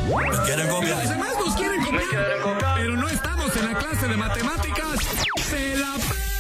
¿Me quieren copiar? Los demás nos quieren copiar, pero no estamos en la clase de matemáticas. ¡Se la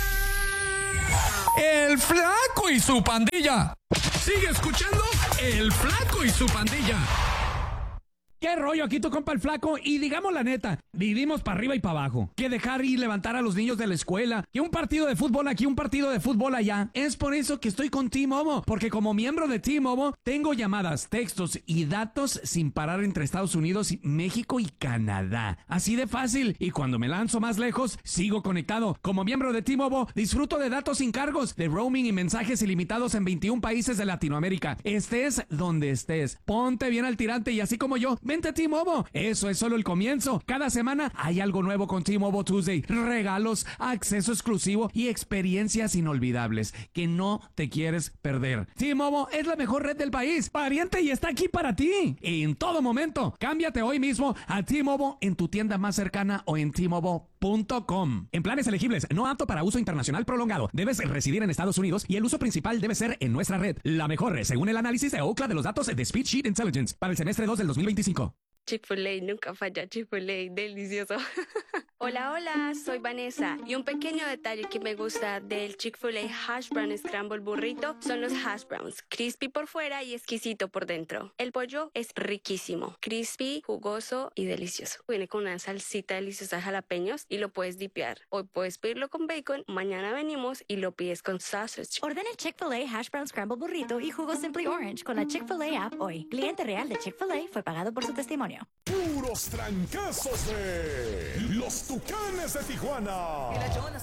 El Flaco y su pandilla! Sigue escuchando El Flaco y su pandilla. ¿Qué rollo? Aquí tu compa el Flaco. Y digamos la neta, vivimos para arriba y para abajo. Que dejar y levantar a los niños de la escuela. Que un partido de fútbol aquí, un partido de fútbol allá. Es por eso que estoy con T-Mobile. Porque como miembro de T-Mobile, tengo llamadas, textos y datos sin parar entre Estados Unidos, México y Canadá. Así de fácil. Y cuando me lanzo más lejos, sigo conectado. Como miembro de T-Mobile, disfruto de datos sin cargos, de roaming y mensajes ilimitados en 21 países de Latinoamérica. Estés donde estés. Ponte bien al tirante y así como yo, vente a T-Mobile. Eso es solo el comienzo. Cada semana hay algo nuevo con T-Mobile Tuesday. Regalos, acceso exclusivo y experiencias inolvidables que no te quieres perder. T-Mobile es la mejor red del país. Pariente, y está aquí para ti. En todo momento. Cámbiate hoy mismo a T-Mobile en tu tienda más cercana o en T-Mobile.com. En planes elegibles, no apto para uso internacional prolongado. Debes residir en Estados Unidos y el uso principal debe ser en nuestra red. La mejor, según el análisis de Ookla de los datos de Speedsheet Intelligence para el semestre 2 del 2025. Chick-fil-A, nunca falla. Chick-fil-A, delicioso. Hola, hola, soy Vanessa y un pequeño detalle que me gusta del Chick-fil-A Hash Brown Scramble Burrito son los hash browns, crispy por fuera y exquisito por dentro. El pollo es riquísimo, crispy, jugoso y delicioso. Viene con una salsita deliciosa de jalapeños y lo puedes dipear. Hoy puedes pedirlo con bacon, mañana venimos y lo pides con sausage. Ordena el Chick-fil-A Hash Brown Scramble Burrito y jugo Simply Orange con la Chick-fil-A app hoy. Cliente real de Chick-fil-A fue pagado por su testimonio. Puros trancazos de los Tucanes de Tijuana.